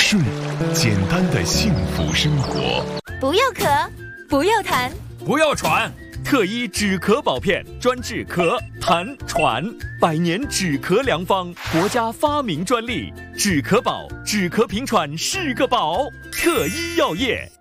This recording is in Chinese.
睡，简单的幸福生活。 不要咳，不要痰， 不要喘。特医止咳宝片，专治咳、痰、喘，100年止咳良方，国家发明专利。止咳宝，止咳平喘是个宝。特医药业。